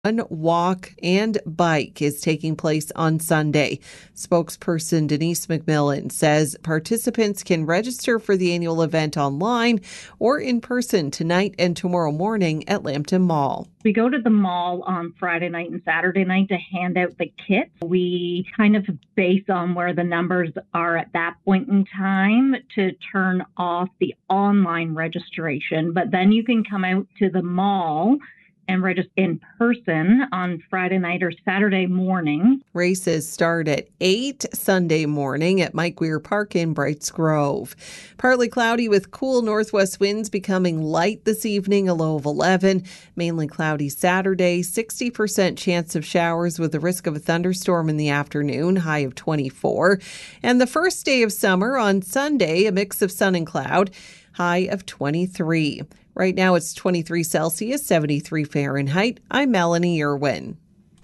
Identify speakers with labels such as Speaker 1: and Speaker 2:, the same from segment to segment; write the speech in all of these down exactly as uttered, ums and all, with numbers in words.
Speaker 1: One walk and bike is taking place on Sunday. Spokesperson Denise McMillan says participants can register for the annual event online or in person tonight and tomorrow morning at Lambton Mall.
Speaker 2: We go to the mall on Friday night and Saturday night to hand out the kits. We kind of base on where the numbers are at that point in time to turn off the online registration. But then you can come out to the mall and register in person on Friday night or Saturday morning.
Speaker 1: Races start at eight Sunday morning at Mike Weir Park in Brights Grove. Partly cloudy with cool northwest winds becoming light this evening, a low of eleven. Mainly cloudy Saturday, sixty percent chance of showers with the risk of a thunderstorm in the afternoon, high of twenty-four. And the first day of summer on Sunday, a mix of sun and cloud, high of twenty-three. Right now it's twenty-three Celsius, seventy-three Fahrenheit. I'm Melanie Irwin.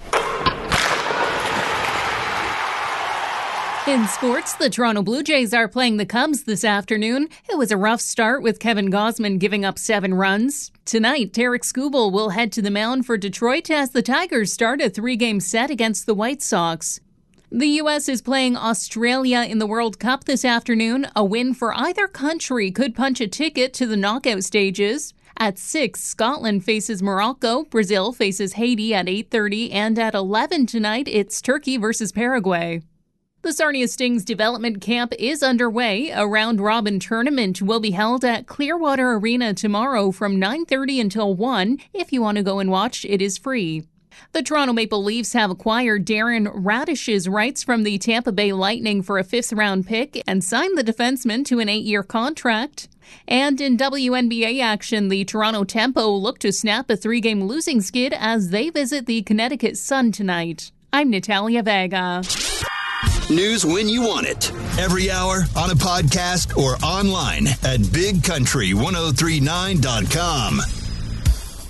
Speaker 3: In sports, the Toronto Blue Jays are playing the Cubs this afternoon. It was a rough start with Kevin Gausman giving up seven runs. Tonight, Tarik Skubal will head to the mound for Detroit as the Tigers start a three-game set against the White Sox. The U S is playing Australia in the World Cup this afternoon. A win for either country could punch a ticket to the knockout stages. At six, Scotland faces Morocco. Brazil faces Haiti at eight thirty. And at eleven tonight, it's Turkey versus Paraguay. The Sarnia Stings development camp is underway. A round-robin tournament will be held at Clearwater Arena tomorrow from nine thirty until one. If you want to go and watch, it is free. The Toronto Maple Leafs have acquired Darren Radish's rights from the Tampa Bay Lightning for a fifth-round pick and signed the defenseman to an eight-year contract. And in W N B A action, the Toronto Tempo look to snap a three-game losing skid as they visit the Connecticut Sun tonight. I'm Natalia Vega.
Speaker 4: News when you want it. Every hour, on a podcast, or online at big country ten thirty-nine dot com.